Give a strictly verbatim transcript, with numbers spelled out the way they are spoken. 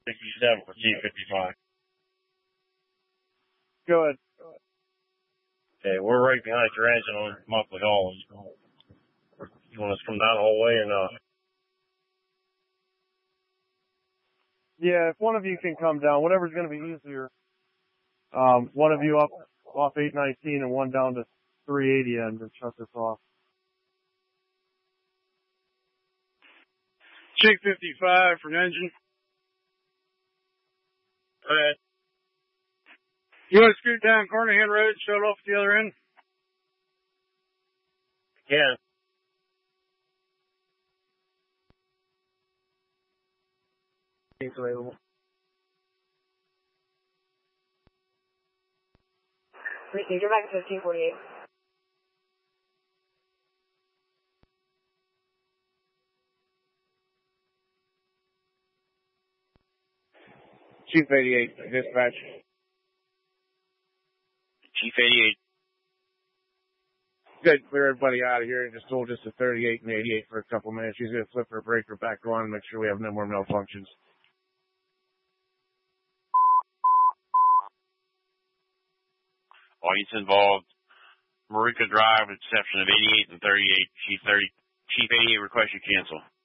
sixty-seven for G fifty-five. Go ahead. Okay, we're right behind your engine on monthly haulage. You want us to come down the whole way or not? Yeah, if one of you can come down, whatever's going to be easier. Um, one of you up off eight nineteen and one down to three eighty end and shut this off. G fifty-five for an engine. Go ahead. You want to scoot down Carnahan Road and shut off at the other end? Yeah. It's available. Received. You're back at fifteen forty-eight. Chief eighty-eight, dispatch. Chief eighty-eight. Good, clear everybody out of here and just hold just a thirty-eight and eighty-eight for a couple minutes. She's going to flip her breaker back on and make sure we have no more malfunctions. Audience involved. Marika Drive, exception of eighty-eight and thirty-eight. Chief thirty, Chief eighty-eight request you cancel.